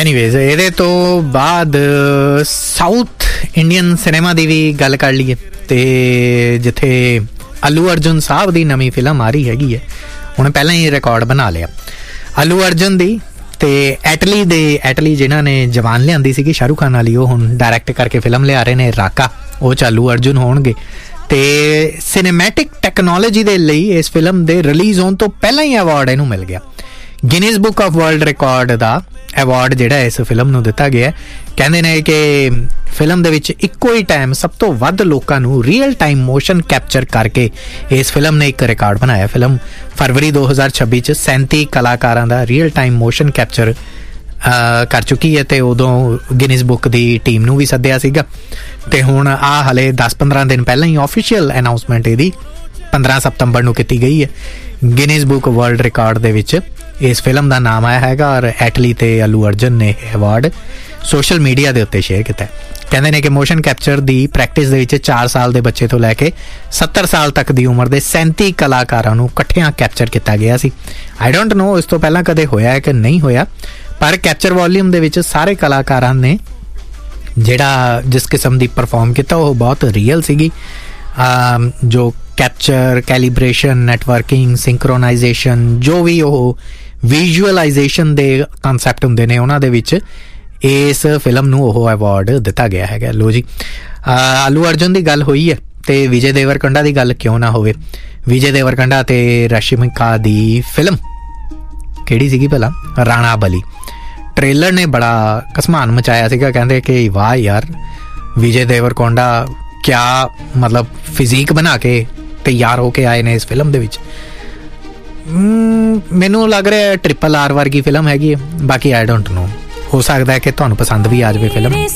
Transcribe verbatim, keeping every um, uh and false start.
Anyways ਇਹਦੇ ਤੋਂ ਬਾਅਦ ਸਾਊਥ ਇੰਡੀਅਨ ਸਿਨੇਮਾ ਦੀ ਵੀ ਗੱਲ ਕਰ ਲਈਏ ਤੇ ਜਿੱਥੇ ਅੱਲੂ ਅਰਜੁਨ ਸਾਹਿਬ ਦੀ ਨਵੀਂ ਫਿਲਮ ਆ ਰਹੀ ਹੈਗੀ ਹੈ। ਹੁਣ ਪਹਿਲਾਂ ਹੀ ਰਿਕਾਰਡ ਬਣਾ ਲਿਆ ਅੱਲੂ ਅਰਜੁਨ ਦੀ ਤੇ ਐਟਲੀ ਦੇ ਐਟਲੀ ਜਿਨ੍ਹਾਂ ਨੇ ਜਵਾਨ ਲਿਆਂਦੀ ਸੀਗੀ ਸ਼ਾਹਰੁਖ ਖਾਨ ਵਾਲੀ, ਉਹ ਹੁਣ ਡਾਇਰੈਕਟ ਕਰਕੇ ਫਿਲਮ ਲਿਆ ਰਹੇ ਨੇ ਰਾਕਾ, ਉਹ 'ਚ ਅੱਲੂ ਅਰਜੁਨ ਹੋਣਗੇ। ਤੇ ਸਿਨੇਮੈਟਿਕ ਟੈਕਨੋਲੋਜੀ ਦੇ ਲਈ ਇਸ ਫਿਲਮ ਦੇ ਰਿਲੀਜ਼ ਹੋਣ ਤੋਂ ਪਹਿਲਾਂ ਹੀ ਅਵਾਰਡ ਇਹਨੂੰ ਮਿਲ ਗਿਆ। Guinness book of world record the award ਜਿਹੜਾ ਇਸ ਫਿਲਮ ਨੂੰ ਦਿੱਤਾ ਗਿਆ। ਕਹਿੰਦੇ ਨੇ ਕਿ ਫਿਲਮ ਦੇ ਵਿੱਚ ਇੱਕੋ ਹੀ ਟਾਈਮ ਸਭ ਤੋਂ ਵੱਧ ਲੋਕਾਂ ਨੂੰ ਰੀਅਲ ਟਾਈਮ ਮੋਸ਼ਨ ਕੈਪਚਰ ਕਰਕੇ ਇਸ ਫਿਲਮ ਨੇ ਇੱਕ ਰਿਕਾਰਡ ਬਣਾਇਆ। ਫਿਲਮ ਫਰਵਰੀ ਦੋ ਹਜ਼ਾਰ ਛੱਬੀ 'ਚ ਸੈਂਤੀ ਕਲਾਕਾਰਾਂ ਦਾ ਰੀਅਲ ਟਾਈਮ ਮੋਸ਼ਨ ਕੈਪਚਰ ਕਰ ਚੁੱਕੀ ਹੈ ਤੇ ਉਦੋਂ ਗਿਨੀਜ਼ ਬੁੱਕ ਦੀ ਟੀਮ ਨੂੰ ਵੀ ਸੱਦਿਆ ਸੀਗਾ। ਤੇ ਹੁਣ ਆ ਹਲੇ ਦਸ ਪੰਦਰਾਂ ਦਿਨ ਪਹਿਲਾਂ ਹੀ ਆਫੀਸ਼ੀਅਲ ਅਨਾਊਂਸਮੈਂਟ ਇਹਦੀ ਪੰਦਰਾਂ ਸਤੰਬਰ ਨੂੰ ਕੀਤੀ ਗਈ ਹੈ। ਗਿਨੀਜ਼ ਬੁੱਕ ਵਰਲਡ ਰਿਕਾਰਡ ਦੇ ਵਿੱਚ ਇਸ ਫਿਲਮ ਦਾ ਨਾਮ ਆਇਆ ਹੈਗਾ ਔਰ ਐਟਲੀ ਤੇ ਅੱਲੂ ਅਰਜੁਨ ਨੇ ਇਹ ਅਵਾਰਡ ਸੋਸ਼ਲ ਮੀਡੀਆ ਦੇ ਉੱਤੇ ਸ਼ੇਅਰ ਕੀਤਾ। ਕਹਿੰਦੇ ਨੇ ਕਿ ਮੋਸ਼ਨ ਕੈਪਚਰ ਦੀ ਪ੍ਰੈਕਟਿਸ ਦੇ ਵਿੱਚ ਚਾਰ ਸਾਲ ਦੇ ਬੱਚੇ ਤੋਂ ਲੈ ਕੇ ਸੱਤਰ ਸਾਲ ਤੱਕ ਦੀ ਉਮਰ ਦੇ ਸੈਂਤੀ ਕਲਾਕਾਰਾਂ ਨੂੰ ਇਕੱਠਿਆਂ ਕੈਪਚਰ ਕੀਤਾ ਗਿਆ ਸੀ। ਆਈ ਡੋਂਟ ਨੋ ਇਸ ਤੋਂ ਪਹਿਲਾਂ ਕਦੇ ਹੋਇਆ ਹੈ ਕਿ ਨਹੀਂ ਹੋਇਆ, ਪਰ ਕੈਪਚਰ ਵੋਲੀਅਮ ਦੇ ਵਿੱਚ ਸਾਰੇ ਕਲਾਕਾਰਾਂ ਨੇ ਜਿਹੜਾ ਜਿਸ ਕਿਸਮ ਦੀ ਪਰਫਾਰਮ ਕੀਤਾ ਉਹ ਬਹੁਤ ਰੀਅਲ ਸੀਗੀ। ਜੋ ਕੈਪਚਰ, ਕੈਲੀਬ੍ਰੇਸ਼ਨ, ਨੈਟਵਰਕਿੰਗ, ਸਿੰਕਰੋਨਾਈਜੇਸ਼ਨ, ਜੋ ਵੀ ਉਹ ਵਿਜ਼ੂਅਲਾਈਜੇਸ਼ਨ ਦੇ ਕਨਸੈਪਟ ਹੁੰਦੇ ਨੇ ਉਹਨਾਂ ਦੇ ਵਿੱਚ ਇਸ ਫਿਲਮ ਨੂੰ ਉਹ ਅਵਾਰਡ ਦਿੱਤਾ ਗਿਆ ਹੈਗਾ। ਲੋ ਜੀ, ਅੱਲੂ ਅਰਜੁਨ ਦੀ ਗੱਲ ਹੋਈ ਹੈ ਤੇ ਵਿਜੇ ਦੇਵਰਕੋਂਡਾ ਦੀ ਗੱਲ ਕਿਉਂ ਨਾ ਹੋਵੇ। ਵਿਜੇ ਦੇਵਰਕੋਂਡਾ ਤੇ ਰਸ਼ਮਿਕਾ ਦੀ ਫਿਲਮ ਕਿਹੜੀ ਸੀਗੀ ਭਲਾ, ਰਾਣਾ ਬਲੀ। ਟ੍ਰੇਲਰ ਨੇ ਬੜਾ ਘਸਮਾਨ ਮਚਾਇਆ ਸੀਗਾ। ਕਹਿੰਦੇ ਕਿ ਵਾਹ ਯਾਰ, ਵਿਜੇ ਦੇਵਰਕੋਂਡਾ ਕਿਆ ਮਤਲਬ ਫਿਜ਼ੀਕ ਬਣਾ ਕੇ ਤਿਆਰ ਹੋ ਕੇ ਆਏ ਨੇ ਇਸ ਫਿਲਮ ਦੇ ਵਿੱਚ। ਮੈਨੂੰ ਲੱਗ ਰਿਹਾ ਟ੍ਰਿਪਲ ਆਰ ਵਰਗੀ ਫਿਲਮ ਹੈਗੀ ਹੈ, ਬਾਕੀ ਆਈ ਡੋਂਟ ਨੋ, ਹੋ ਸਕਦਾ ਹੈ ਕਿ ਤੁਹਾਨੂੰ ਪਸੰਦ ਵੀ ਆ ਜਾਵੇ ਫਿਲਮ।